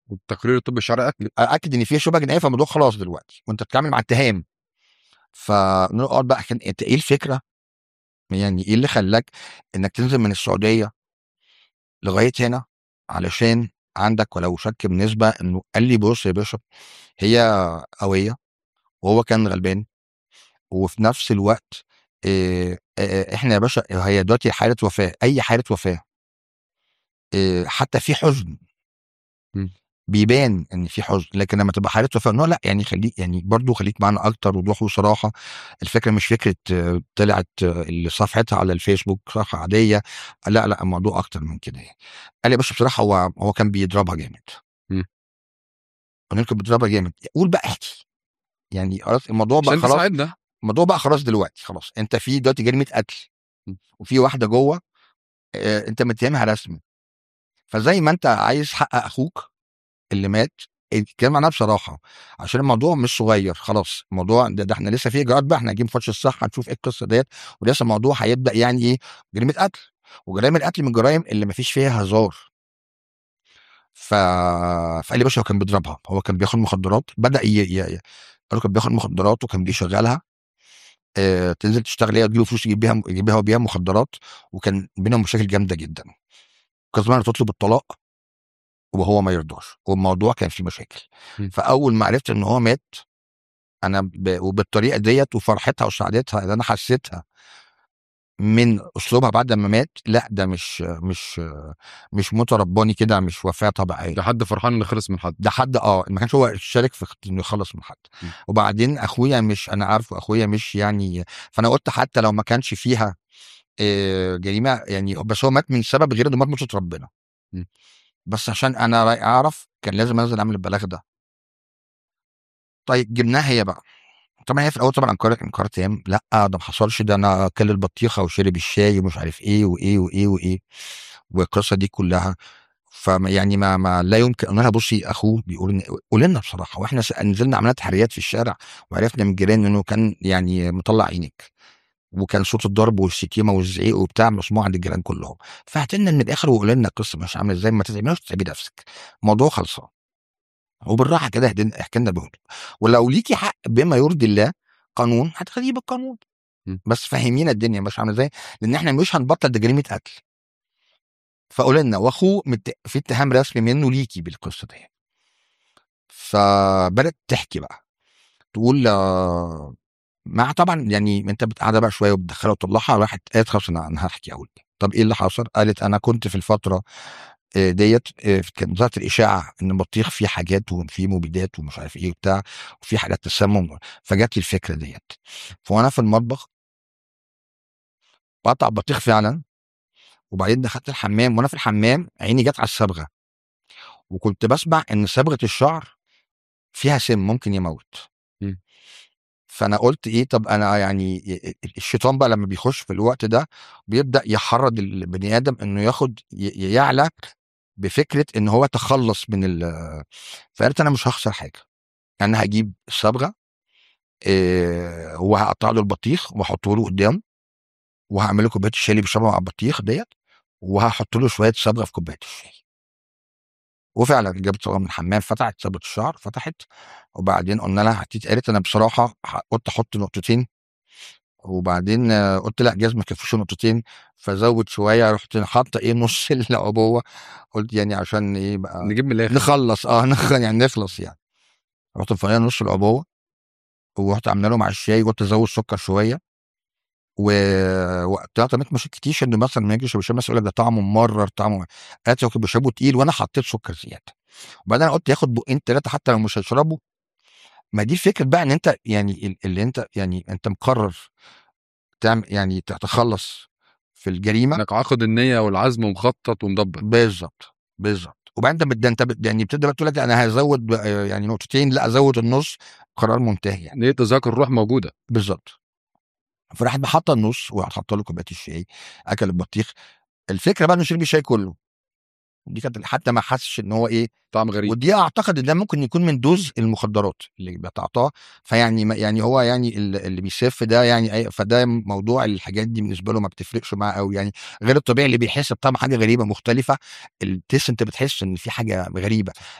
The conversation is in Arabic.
والتقرير الطبي الشرعي اكد ان في شبهه جنائيه، فالموضوع خلاص دلوقتي وانت بتتعامل مع اتهام. فنقعد بقى، كان انت ايه الفكره؟ يعني ايه اللي خلاك انك تنزل من السعوديه لغايه هنا علشان عندك ولو شك بالنسبه انه قال لي بص يا باشا، هي قويه وهو كان غلبان، وفي نفس الوقت احنا يا باشا هي دلوقتي حاله وفاه، اي حاله وفاه حتى في حزن مم. بيبان ان في حزن، لكن لما تبقى حاله وفاه لا يعني خليك، يعني برضو خليك معانا اكتر وضوح وصراحه. الفكره مش فكره طلعت اللي صفحتها على الفيسبوك صفحه عاديه، لا الموضوع اكتر من كده يعني. قال لي يا باشا بصراحه هو كان بيضربها جامد. مم. قلت له كان بيضربها جامد، قول بقى احكي. يعني خلاص الموضوع بقى عشان خلاص، تساعدنا. الموضوع بقى خلاص دلوقتي، خلاص انت في دلوقتي جريمه قتل مم. وفي واحده جوه انت متهمها رسمي. فزي ما انت عايز حق اخوك اللي مات، الكلام عنها بصراحه، عشان الموضوع مش صغير خلاص. الموضوع ده احنا لسه في اجراءات بقى، احنا هنجيب فتش الصحه هنشوف ايه القصه ديت، ولسه الموضوع هيبدا يعني ايه جريمه قتل. وجرائم القتل من الجرائم اللي ما فيش فيها هزار. ف... فقال لي باشا هو كان بيضربها، هو كان بياخد مخدرات، بدا قالوا كان بياخد مخدرات وكان بيشغلها تنزل تشتغل هي وتجيب فلوس يجيبها مخدرات. وكان بينهم مشاكل جامده جدا، كان زمان تطلب الطلاق وهو ما يرضاش، والموضوع كان فيه مشاكل. مم. فاول ما عرفت ان هو مات انا وبالطريقه ديت وفرحتها وسعادتها اللي انا حسيتها من اسلوبها بعد ما مات، لا ده مش مترباني كده، مش وفاه طبيعيه. ده حد فرحان انه خلص من حد. ده حد ما كانش هو شارك في انه يخلص من حد. مم. وبعدين اخويا مش انا عارفه اخويا مش يعني، فانا قلت حتى لو ما كانش فيها جريمه يعني، بس هو مات من سبب غير انه مات موتة ربنا. مم. بس عشان انا اعرف كان لازم انزل اعمل البلاغ ده. طيب جبناها هي بقى. طبعا هي في الاول طبعا انكرت انكار تام، لا ده ما حصلش، ده انا اكل البطيخه وشرب الشاي ومش عارف ايه وايه وايه وايه والقصه دي كلها. فيعني ما لا يمكن. قلنا لها بصي اخوه بيقول ان قول لنا بصراحه، واحنا نزلنا عملنا تحريات في الشارع وعرفنا من الجيران انه كان يعني مطلع عينك، وكان صوت الضرب والشتيمه والزعيق وبتاع مسموع عند الجيران كلهم. فهات لنا من الاخر وقول لنا القصه مش عامله ازاي، ما تتعبناش تتعبي نفسك، الموضوع خلصان وبالراحه كده احكي لنا بهدوء، ولو ليكي حق بما يرضي الله قانون هتخليه بالقانون، مم. بس فهمينا الدنيا مش عامله ازاي، لان احنا مش هنبطل ده جريمه قتل. فقول لنا واخوه في اتهام رسمي منه ليكي بالقصه دي. فبدات تحكي بقى تقول مع طبعا يعني انت قاعده بقى شويه وبتدخلها وتطلعها، راحت قالت خلاص انا هحكي اقول. طب ايه اللي حصل؟ قالت انا كنت في الفتره ديت كانت ظهرت الاشاعه ان البطيخ فيه حاجات وفيه مبيدات ومش عارف ايه وبتاع، وفي حاجات تسمم، فجات لي الفكره ديت. فانا في المطبخ بقطع بطيخ فعلا، وبعدين دخلت الحمام، وانا في الحمام عيني جت على الصبغه، وكنت بسمع ان صبغه الشعر فيها سم ممكن يموت. مم. فانا قلت ايه، طب انا يعني الشيطان بقى لما بيخش في الوقت ده بيبدا يحرض البني ادم انه ياخد يعلى بفكره ان هو تخلص من فقلت انا مش هخسر حاجه، انا هجيب الصبغه وهقطع له البطيخ واحطه له قدامه، وهعمل له كوبايه الشاي اللي بيشربها مع البطيخ ديت، وهحط له شويه صبغه في كوبايه الشاي. وفعلا جابت صبغه من الحمام، فتحت صبغه الشعر فتحت. وبعدين قلنا لها قالت انا بصراحه قلت احط نقطتين، وبعدين قلت لا جاز ما كفوش نقطتين، فزود شويه، رحت حاطه ايه نص العبوه، قلت يعني عشان ايه بقى نجيب من الاخر. نخلص يعني نخلص يعني. رحت مفضيه نص العبوه، ورحت عامله له مع الشاي، قلت ازود سكر شويه، ووقتها طب انت ما شكتيش انه مثلا ما يجيش بيشرب، مثلا يقول لك ده طعمه ممرر طعمه، قالت هو كان بيشربه تقيل وانا حطيت سكر زياده. وبعدين انا قلت ياخد بقين ثلاثه حتى لو مش هيشربه. ما دي فكره بقى ان انت يعني اللي انت يعني انت مقرر تعمل يعني تتخلص في الجريمه. انك عاقد النيه والعزم ومخطط ومدبر. بالظبط بالظبط. وبعدين انت يعني بتبدا بقى تقول لك انا هزود يعني نقطتين، لا ازود النص، قرار منتهي يعني. نيه تذاكر الروح موجوده. بالظبط. فراحت حاطه النص وهتحط له كوبايه الشاي، اكل البطيخ. الفكره بقى انه شرب الشاي كله، دي كانت حتى ما حسش ان هو ايه. طعم غريب. ودي اعتقد ان ده ممكن يكون من دوز المخدرات اللي بتعطاه. فيعني يعني هو يعني اللي بيسف ده يعني فده موضوع الحاجات دي بالنسبه له ما بتفرقش معاه قوي يعني، غير الطبيعي اللي بيحس بطعم حاجه غريبه مختلفه. التست انت بتحس ان في حاجه غريبه.